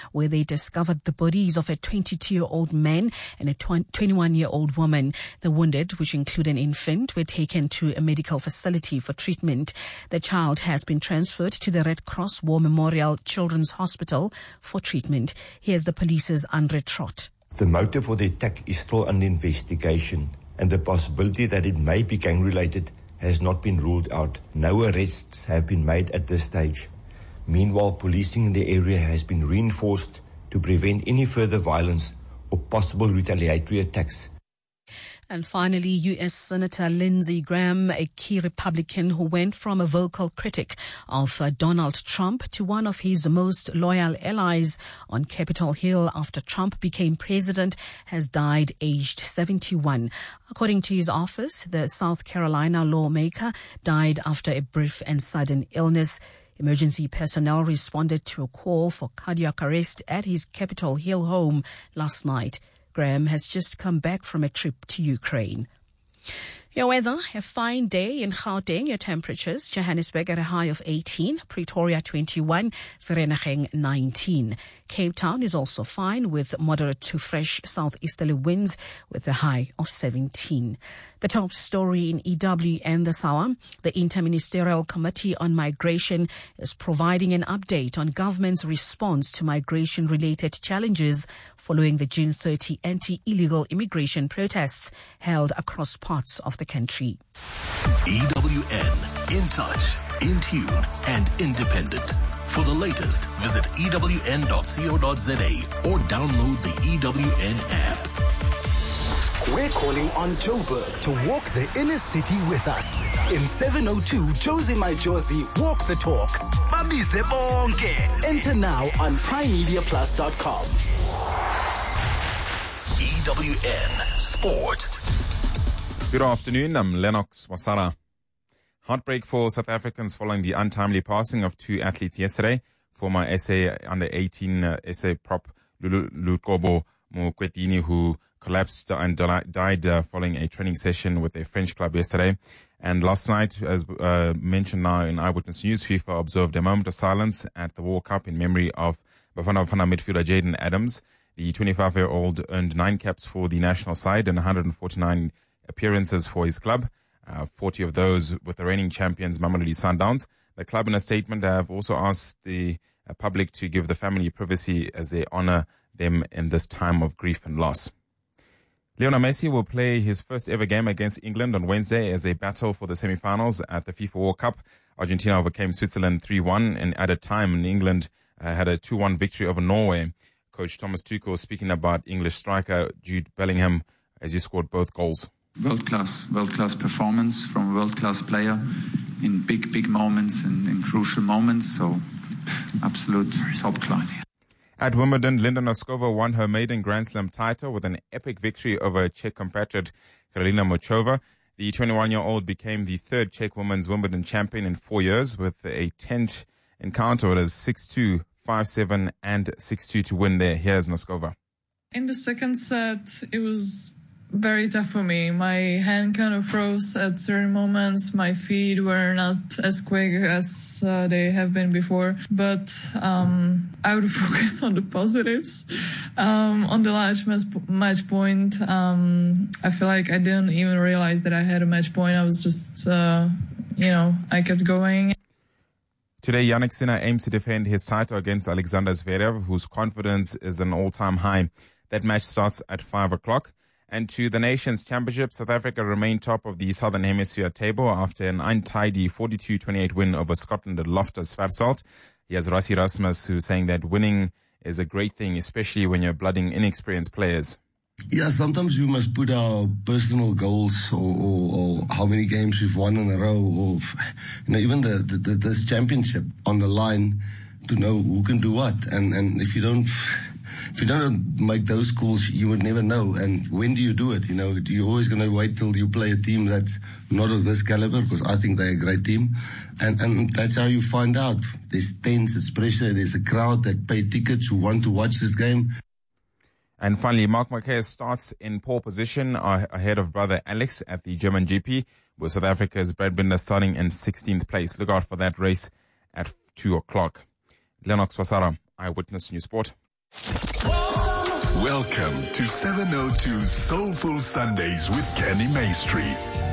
where they discovered the bodies of a 22-year-old man and a 21-year-old woman. The wounded, which include an infant, were taken to a medical facility for treatment. The child has been transferred to the Red Cross War Memorial Children's Hospital for treatment. Here's the police's Andre Trott. The motive for the attack is still under investigation, and the possibility that it may be gang-related has not been ruled out. No arrests have been made at this stage. Meanwhile, policing in the area has been reinforced to prevent any further violence or possible retaliatory attacks. And finally, U.S. Senator Lindsey Graham, a key Republican who went from a vocal critic of Donald Trump to one of his most loyal allies on Capitol Hill after Trump became president, has died aged 71. According to his office, the South Carolina lawmaker died after a brief and sudden illness. Emergency personnel responded to a call for cardiac arrest at his Capitol Hill home last night. Graham has just come back from a trip to Ukraine. Your weather, a fine day in Gauteng. Your temperatures, Johannesburg at a high of 18, Pretoria 21, Vereeniging 19. Cape Town is also fine with moderate to fresh southeasterly winds with a high of 17. The top story in EWN this hour, the Interministerial Committee on Migration is providing an update on government's response to migration-related challenges following the June 30 anti-illegal immigration protests held across parts of the country. EWN, in touch, in tune, and independent. For the latest, visit ewn.co.za or download the EWN app. We're calling on Joburg to walk the inner city with us. In 702 Josie My Josie Walk the Talk. Babize bonke. Enter now on primemediaplus.com. EWN Sport. Good afternoon, I'm Lennox Wasara. Heartbreak for South Africans following the untimely passing of two athletes yesterday. Former SA under-18 SA prop Lukobo Mokwetini, who collapsed and died following a training session with a French club yesterday. And last night, as mentioned now in Eyewitness News, FIFA observed a moment of silence at the World Cup in memory of Bafana Bafana midfielder Jaden Adams. The 25-year-old earned 9 caps for the national side and 149 appearances for his club, 40 of those with the reigning champions Mamelodi Sundowns. The club in a statement have also asked the public to give the family privacy as they honor them in this time of grief and loss. Lionel Messi will play his first ever game against England on Wednesday as they battle for the semi-finals at the FIFA World Cup. Argentina overcame Switzerland 3-1 and at a time when England had a 2-1 victory over Norway. Coach Thomas Tuchel speaking about English striker Jude Bellingham as he scored both goals. World-class performance from a world-class player in big moments and in crucial moments. So absolute top class. At Wimbledon, Linda Noskova won her maiden Grand Slam title with an epic victory over Czech compatriot Karolina Muchova. The 21-year-old became the third Czech women's Wimbledon champion in 4 years with a 10th encounter as 6-2, 5-7 and 6-2 to win there. Here's Noskova. In the second set, it was very tough for me. My hand kind of froze at certain moments. My feet were not as quick as they have been before. But I would focus on the positives. On the last match point, I feel like I didn't even realize that I had a match point. I was just, I kept going. Today, Jannik Sinner aims to defend his title against Alexander Zverev, whose confidence is an all-time high. That match starts at 5 o'clock. And to the Nations Championship, South Africa remained top of the Southern Hemisphere table after an untidy 42-28 win over Scotland at Loftus Versfeld. Here's Rassie Erasmus, who's saying that winning is a great thing, especially when you're blooding inexperienced players. Yeah, sometimes we must put our personal goals or how many games we've won in a row or, even this championship on the line to know who can do what. And if you don't make those calls, you would never know. And when do you do it? You're always going to wait till you play a team that's not of this caliber, because I think they're a great team. And that's how you find out. There's tense, it's pressure, there's a crowd that pay tickets who want to watch this game. And finally, Mark Marquez starts in pole position ahead of brother Alex at the German GP, with South Africa's Brad Binder starting in 16th place. Look out for that race at 2 o'clock. Lennox Wasara, Eyewitness News Sport. Welcome to 702 Soulful Sundays with Kenny Maestri.